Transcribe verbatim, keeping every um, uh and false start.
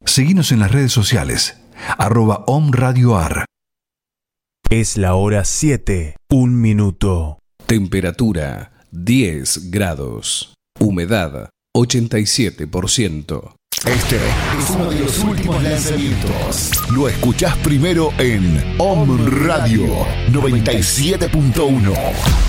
Seguinos en las redes sociales, arroba omradioar. Es la hora siete, un minuto. Temperatura diez grados. Humedad ochenta y siete por ciento. Este es uno de los últimos lanzamientos. Lo escuchás primero en Om Radio noventa y siete punto uno.